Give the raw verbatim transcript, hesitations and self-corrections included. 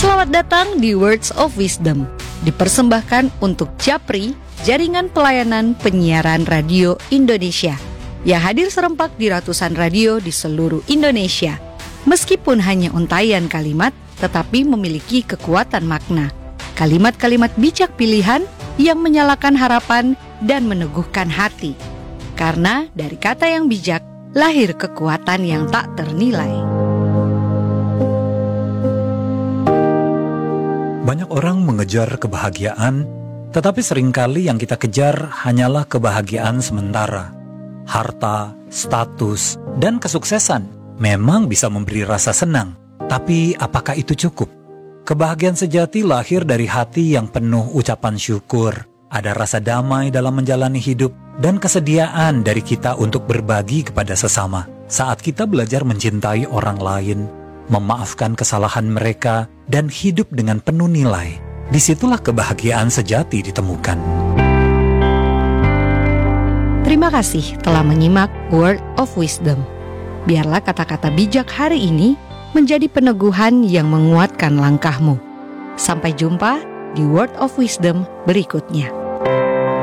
Selamat datang di Words of Wisdom, dipersembahkan untuk Japri, Jaringan Pelayanan Penyiaran Radio Indonesia, yang hadir serempak di ratusan radio di seluruh Indonesia. Meskipun hanya untayan kalimat, tetapi memiliki kekuatan makna. Kalimat-kalimat bijak pilihan yang menyalakan harapan dan meneguhkan hati. Karena dari kata yang bijak, lahir kekuatan yang tak ternilai. Banyak orang mengejar kebahagiaan, tetapi seringkali yang kita kejar hanyalah kebahagiaan sementara. Harta, status, dan kesuksesan memang bisa memberi rasa senang, tapi apakah itu cukup? Kebahagiaan sejati lahir dari hati yang penuh ucapan syukur, ada rasa damai dalam menjalani hidup, dan kesediaan dari kita untuk berbagi kepada sesama. Saat kita belajar mencintai orang lain, memaafkan kesalahan mereka, dan hidup dengan penuh nilai, disitulah kebahagiaan sejati ditemukan. Terima kasih telah menyimak Word of Wisdom. Biarlah kata-kata bijak hari ini menjadi peneguhan yang menguatkan langkahmu. Sampai jumpa di Word of Wisdom berikutnya.